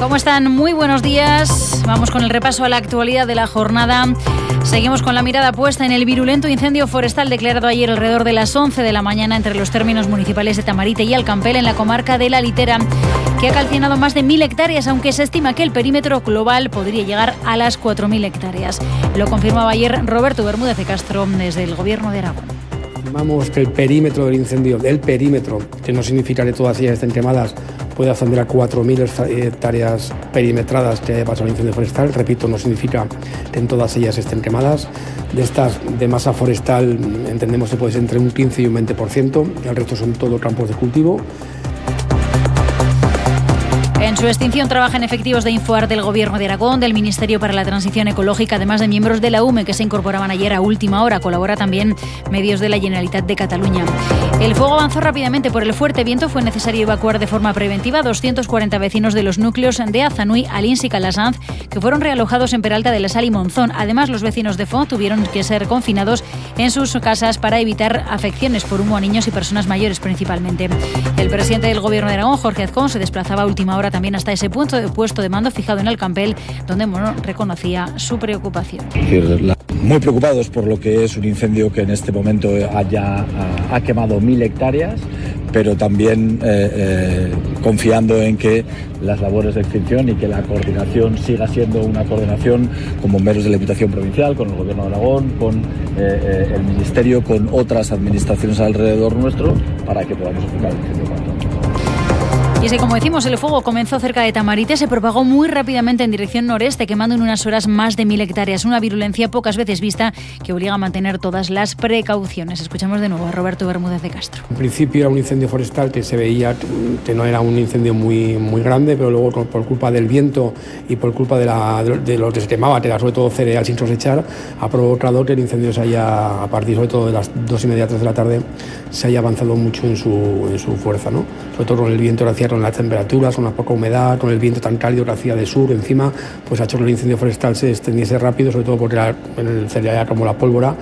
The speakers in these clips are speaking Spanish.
¿Cómo están? Muy buenos días. Vamos con el repaso a la actualidad de la jornada. Seguimos con la mirada puesta en el virulento incendio forestal declarado ayer alrededor de las 11 de la mañana entre los términos municipales de Tamarite y Alcampel en la comarca de La Litera, que ha calcinado más de 1.000 hectáreas, aunque se estima que el perímetro global podría llegar a las 4.000 hectáreas. Lo confirmaba ayer Roberto Bermúdez de Castro desde el Gobierno de Aragón. Estimamos que el perímetro del incendio, que no significa que todas ellas estén quemadas, puede ascender a 4.000 hectáreas perimetradas que haya pasado el incendio forestal. Repito, no significa que en todas ellas estén quemadas. De estas de masa forestal entendemos que puede ser entre un 15 y un 20%, el resto son todo campos de cultivo. En su extinción trabajan efectivos de Infoart del Gobierno de Aragón, del Ministerio para la Transición Ecológica, además de miembros de la UME que se incorporaban ayer a última hora. Colabora también medios de la Generalitat de Cataluña. El fuego avanzó rápidamente por el fuerte viento. Fue necesario evacuar de forma preventiva a 240 vecinos de los núcleos de Azanui, Alins y Calasanz, que fueron realojados en Peralta de la Sal y Monzón. Además, los vecinos de Font tuvieron que ser confinados en sus casas para evitar afecciones por humo a niños y personas mayores principalmente. El presidente del Gobierno de Aragón, Jorge Azcón, se desplazaba a última hora también hasta ese puesto de mando fijado en Alcampel, donde reconocía su preocupación. Muy preocupados por lo que es un incendio que en este momento ha quemado 1.000 hectáreas, pero también confiando en que las labores de extinción y que la coordinación siga siendo una coordinación con bomberos de la Diputación Provincial, con el Gobierno de Aragón, con el Ministerio, con otras administraciones alrededor nuestro, para que podamos aplicar el incendio cuanto antes. Y es que, como decimos, el fuego comenzó cerca de Tamarite, se propagó muy rápidamente en dirección noreste, quemando en unas horas más de 1.000 hectáreas. Una virulencia pocas veces vista que obliga a mantener todas las precauciones. Escuchamos de nuevo a Roberto Bermúdez de Castro. En principio era un incendio forestal que se veía que no era un incendio muy grande, pero luego por culpa del viento y por culpa de lo que se quemaba, que era sobre todo cereal sin cosechar, ha provocado que el incendio se haya, a partir sobre todo de las 2:30, 3 de la tarde, se haya avanzado mucho en su fuerza, ¿no? Sobre todo con el viento que hacía, con las temperaturas, con la poca humedad, con el viento tan cálido que hacía de sur encima, pues ha hecho que el incendio forestal se extendiese rápido, sobre todo porque en el cereal como la pólvora.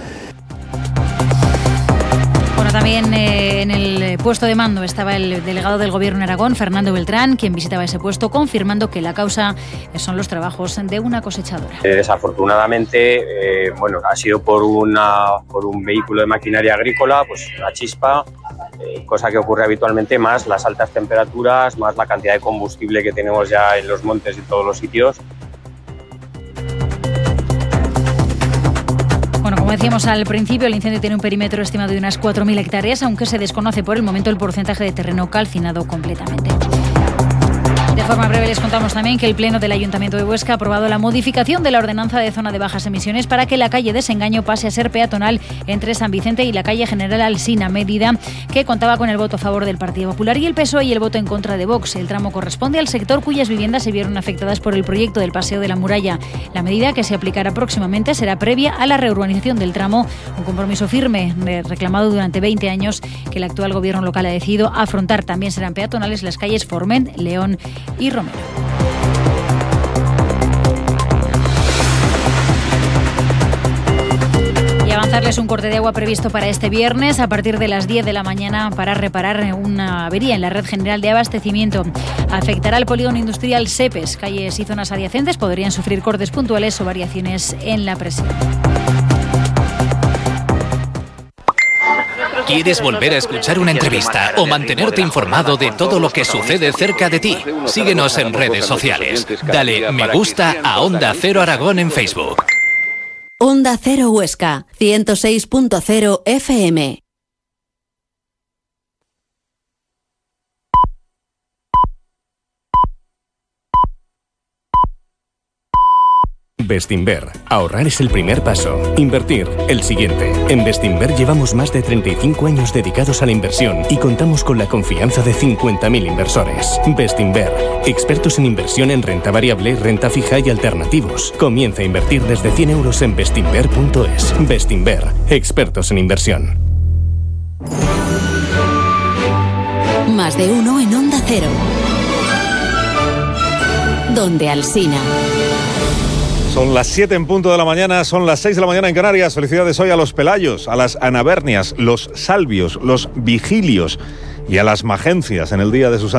Bueno, también en el puesto de mando estaba el delegado del Gobierno de Aragón, Fernando Beltrán, quien visitaba ese puesto, confirmando que la causa son los trabajos de una cosechadora. Desafortunadamente, ha sido por un vehículo de maquinaria agrícola, pues una chispa, cosa que ocurre habitualmente, más las altas temperaturas, más la cantidad de combustible que tenemos ya en los montes y en todos los sitios. Bueno, como decíamos al principio, el incendio tiene un perímetro estimado de unas 4.000 hectáreas, aunque se desconoce por el momento el porcentaje de terreno calcinado completamente. De forma breve les contamos también que el Pleno del Ayuntamiento de Huesca ha aprobado la modificación de la ordenanza de zona de bajas emisiones para que la calle Desengaño pase a ser peatonal entre San Vicente y la calle General Alsina, medida que contaba con el voto a favor del Partido Popular y el PSOE y el voto en contra de Vox. El tramo corresponde al sector cuyas viviendas se vieron afectadas por el proyecto del Paseo de la Muralla. La medida, que se aplicará próximamente, será previa a la reurbanización del tramo, un compromiso firme reclamado durante 20 años que el actual gobierno local ha decidido afrontar. También serán peatonales las calles Forment, León y Romero. Y avanzarles un corte de agua previsto para este viernes a partir de las 10 de la mañana para reparar una avería en la red general de abastecimiento. Afectará al polígono industrial Sepes. Calles y zonas adyacentes podrían sufrir cortes puntuales o variaciones en la presión. ¿Quieres volver a escuchar una entrevista o mantenerte informado de todo lo que sucede cerca de ti? Síguenos en redes sociales. Dale me gusta a Onda Cero Aragón en Facebook. Onda Cero Huesca, 106.0 FM. Bestinver. Ahorrar es el primer paso. Invertir, el siguiente. En Bestinver llevamos más de 35 años dedicados a la inversión y contamos con la confianza de 50.000 inversores. Bestinver. Expertos en inversión en renta variable, renta fija y alternativos. Comienza a invertir desde 100 euros en bestinver.es. Bestinver. Expertos en inversión. Más de uno en Onda Cero. Donde Alsina. Son las 7 en punto de la mañana, son las 6 de la mañana en Canarias. Felicidades hoy a los Pelayos, a las Anabernias, los Salvios, los Vigilios y a las Magencias en el día de sus